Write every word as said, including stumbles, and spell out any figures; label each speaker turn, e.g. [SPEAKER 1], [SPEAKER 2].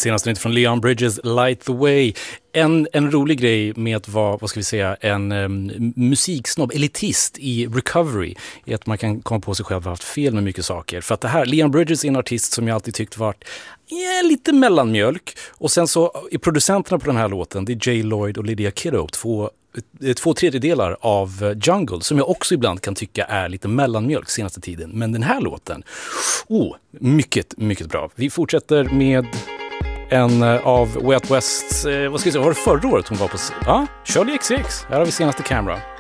[SPEAKER 1] Senaste nytt från Leon Bridges, Light the Way. En, en rolig grej med att vara, vad ska vi säga, en um, musiksnobb, elitist i recovery är att man kan komma på sig själv och ha haft fel med mycket saker. För att det här, Leon Bridges är en artist som jag alltid tyckt varit ja, lite mellanmjölk. Och sen så är producenterna på den här låten, det är Jay Lloyd och Lydia Kiddo, två två tredjedelar av Jungle som jag också ibland kan tycka är lite mellanmjölk senaste tiden. Men den här låten, oh, mycket, mycket bra. Vi fortsätter med en av Way Out Wests, eh, vad ska jag säga, var det förra året hon var på? Ja, Charlie X C X. Här har vi senaste Camera.